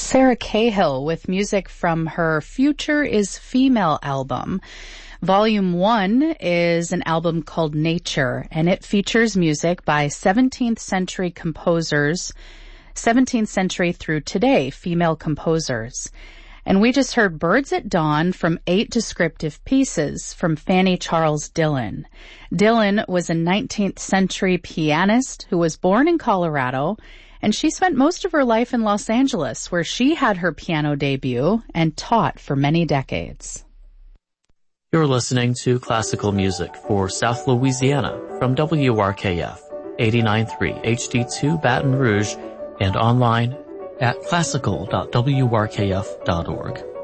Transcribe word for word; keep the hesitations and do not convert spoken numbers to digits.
Sarah Cahill with music from her Future is Female album. Volume one is an album called Nature, and it features music by seventeenth century composers, seventeenth century through today, female composers. And we just heard Birds at Dawn from Eight Descriptive Pieces from Fanny Charles Dillon. Dillon was a nineteenth century pianist who was born in Colorado, and she spent most of her life in Los Angeles, where she had her piano debut and taught for many decades. You're listening to classical music for South Louisiana from W R K F eighty-nine point three H D two Baton Rouge and online at classical dot w r k f dot org.